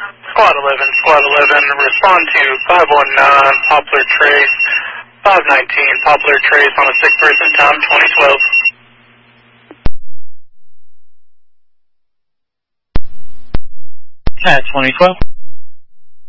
Squad 11, respond to 519 Poplar Trace, 519 Poplar Trace on a 6-person time, 2012. At 2012.